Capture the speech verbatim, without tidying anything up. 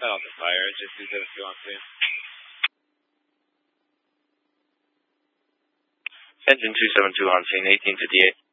Cut off the fire. Just two seven two on scene. Engine two seven two on scene, eighteen fifty-eight.